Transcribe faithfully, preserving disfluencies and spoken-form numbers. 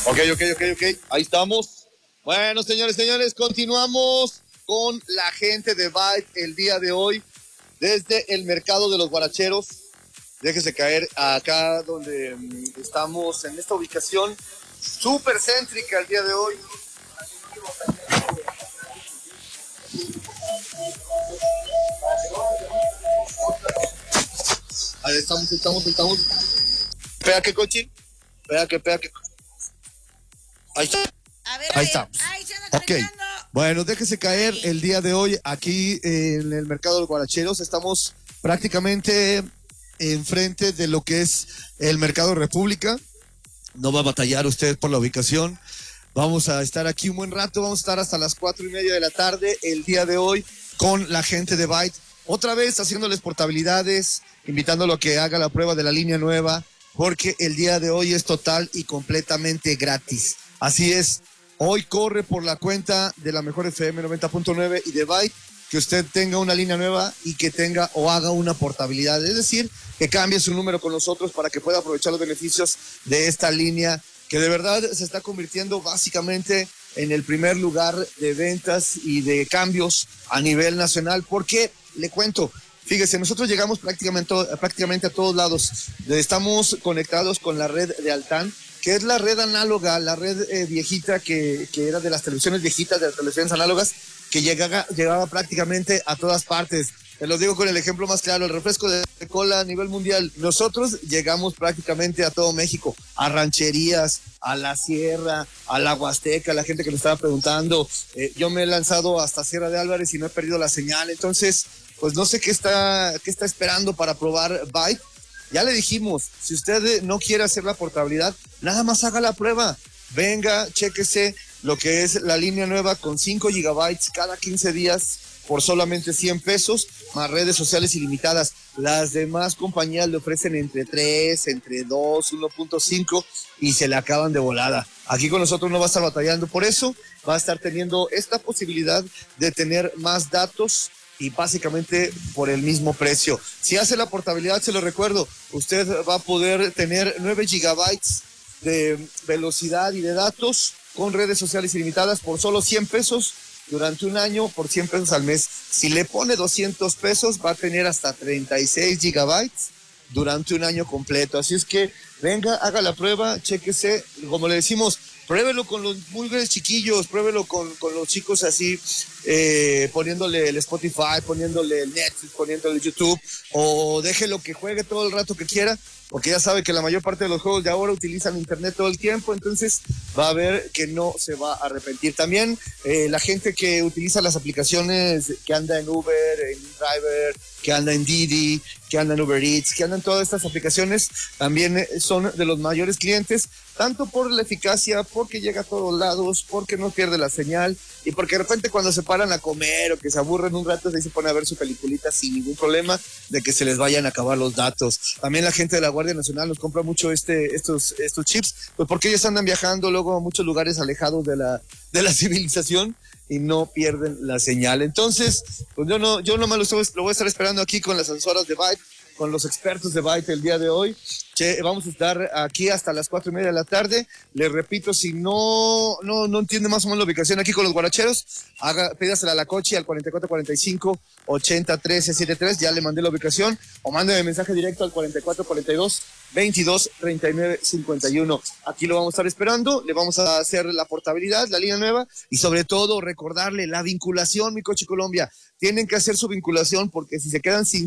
Ok, ok, ok, ok. Ahí estamos. Bueno, señores, señores, continuamos con la gente de Byte el día de hoy desde el mercado de los guaracheros. Déjese caer acá donde um, estamos en esta ubicación súper céntrica el día de hoy. Ahí estamos, estamos, estamos. Espera que coche. Espera que, espera que. Ahí está. A ver, Ahí a ver. estamos. Ahí se anda Ok. conectando. Bueno, déjese caer el día de hoy aquí en el mercado de los guaracheros. Estamos prácticamente enfrente de lo que es el mercado República. No va a batallar usted por la ubicación. Vamos a estar aquí un buen rato. Vamos a estar hasta las cuatro y media de la tarde el día de hoy con la gente de Byte. Otra vez haciéndoles portabilidades, invitándolo a que haga la prueba de la línea nueva, porque el día de hoy es total y completamente gratis. Así es, hoy corre por la cuenta de la Mejor F M noventa punto nueve y de Byte que usted tenga una línea nueva y que tenga o haga una portabilidad. Es decir, que cambie su número con nosotros para que pueda aprovechar los beneficios de esta línea que de verdad se está convirtiendo básicamente en el primer lugar de ventas y de cambios a nivel nacional, porque le cuento, fíjese, nosotros llegamos prácticamente, prácticamente a todos lados. Estamos conectados con la red de Altán, que es la red análoga, la red eh, viejita que, que era de las televisiones viejitas, de las televisiones análogas, que llegaba, llegaba prácticamente a todas partes. Te lo digo con el ejemplo más claro, el refresco de cola a nivel mundial. Nosotros llegamos prácticamente a todo México, a rancherías, a la sierra, a la Huasteca, la gente que me estaba preguntando. Eh, yo me he lanzado hasta Sierra de Álvarez y no he perdido la señal. Entonces, pues no sé qué está, qué está esperando para probar Byte. Ya le dijimos, si usted no quiere hacer la portabilidad, nada más haga la prueba. Venga, chéquese lo que es la línea nueva con cinco gigabytes cada quince días por solamente cien pesos, más redes sociales ilimitadas. Las demás compañías le ofrecen entre tres, entre dos, uno punto cinco y se le acaban de volada. Aquí con nosotros no va a estar batallando por eso, va a estar teniendo esta posibilidad de tener más datos y básicamente por el mismo precio. Si hace la portabilidad, se lo recuerdo, usted va a poder tener nueve gigabytes de velocidad y de datos con redes sociales ilimitadas por solo cien pesos durante un año, por cien pesos al mes. Si le pone doscientos pesos, va a tener hasta treinta y seis gigabytes durante un año completo. Así es que venga, haga la prueba, chéquese, como le decimos, pruébelo con los vulgares chiquillos, pruébelo con, con los chicos así, eh, poniéndole el Spotify, poniéndole el Netflix, poniéndole el YouTube, o déjelo que juegue todo el rato que quiera, porque ya sabe que la mayor parte de los juegos de ahora utilizan internet todo el tiempo, entonces va a ver que no se va a arrepentir. También eh, la gente que utiliza las aplicaciones, que anda en Uber, en Driver, que anda en Didi, que anda en Uber Eats, que andan todas estas aplicaciones, también son de los mayores clientes, tanto por la eficacia, porque llega a todos lados, porque no pierde la señal, y porque de repente cuando se paran a comer o que se aburren un rato, se pone a ver su peliculita sin ningún problema de que se les vayan a acabar los datos. También la gente de la Guardia Nacional nos compra mucho este, estos, estos chips, pues porque ellos andan viajando luego a muchos lugares alejados de la, de la civilización y no pierden la señal. Entonces, pues yo no, yo nomás lo, lo voy a estar esperando aquí con las asesoras de Byte, con los expertos de Byte el día de hoy. Che, vamos a estar aquí hasta las cuatro y media de la tarde. Les repito, si no, no, no entiende más o menos la ubicación aquí con los guaracheros, haga, pídasela a la coche al cuarenta y cuatro cuarenta y cinco ochenta trece setenta y tres, ya le mandé la ubicación, o mándeme mensaje directo al cuarenta y cuatro cuarenta y dos veintidós treinta y nueve cincuenta y uno. Aquí lo vamos a estar esperando, le vamos a hacer la portabilidad, la línea nueva, y sobre todo recordarle la vinculación, mi Coche Colombia. Tienen que hacer su vinculación porque si se quedan sin